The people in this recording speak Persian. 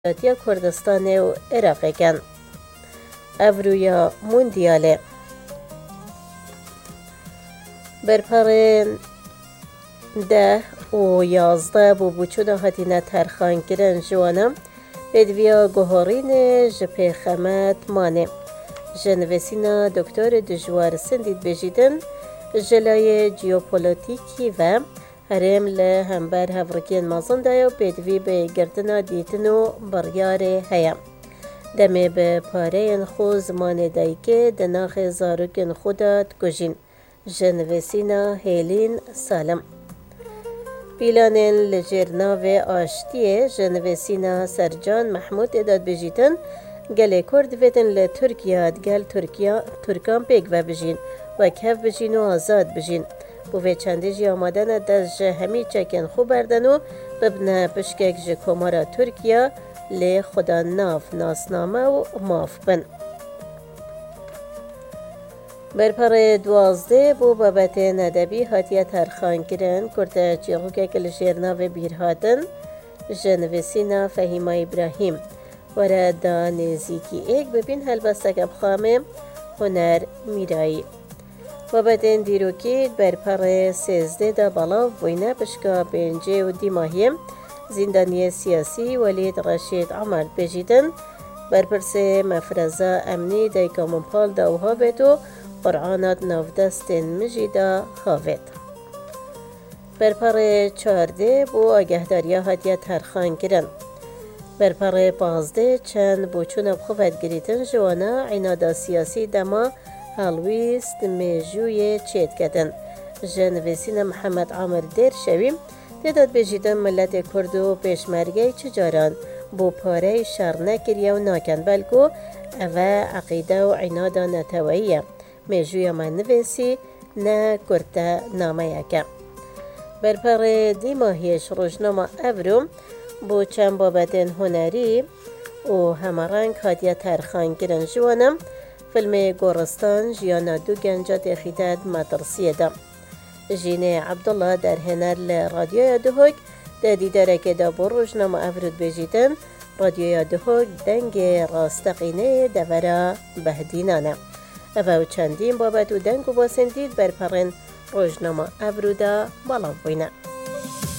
یا کردستان و عراق کن افرویا موندیاله برپرین 10 و 11 بو بچونا هاتینا ترخان کرن جوانم بدویا گوهرین جپی خمت مانه جنوسینا دکتر دجوار سندید بجیدن جلای جیوپولیتیکی و هرم له همبر هفرکین مازن دایو بدوی به گردنا دیتن و بریار هیا دمه به پاره خو زمان دایکه دناخ زاروکن خودت گجین جنوسینا هیلین سالم پیلانین لجرنا و آشتیه جنوسینا سرجان محمود اداد بجیتن گل کرد ویتن لترکیه گل ترکان پیگ و بجین و کف بجین و آزاد بجین بوی چندی جی آمادن دست همی چکن خوب بردن و ببنه پشکک جی کمارا ترکیه لی خدا ناف ناسنامه و ماف بن برپر 12 بو بابت ندبی هاتیه ترخان کرن کرده چیغوکه کلشیرنا و بیرهاتن جنوسینا فهیما ابراهیم وره دا نزیکی ایک ببین هلبستک خامه هنر میرایی بابتن دیروکی برپر 13 دا بلاو بوینه پشکا بینجه و دیماهیم زندانی سیاسی ولید رشید عمر بجیدن برپرس مفرزه امنی دایکا منپال دا و هاوید و قرآنات نافدستن مجیدا هاوید برپر 14 بو آگهداریا هاتیه ترخان کرن برپر 15 چند بوچون بخوفت گریتن جوانا عنادا سیاسی دما هالویست میجوی چید کدن جنوسین محمد عامر دیر شویم دیداد بجیدن ملت کرد و پیشمرگی چجاران بو پاره شر نکریه و ناکن بلکو اوه عقیده و عنادا نتوییه میجوی من نویسی نه کرده نامه یکم برپر دیماهیش روزنامه افرو بو چند بابتن هنری و همرنگ هاتیه ترخان گرن جوانم فیلم گورستان جیانا دو گنجا تخیداد مدرسیه دا جینه عبدالله در هنر رادیو دهوگ دا دیداره که دا بو روزنامه افرود بجیدن رادیو دهوگ دنگ راستقینه دورا بهدینانه او چندین بابت و دنگ و باسندید برپرن روزنامه افرودا بالا بوینه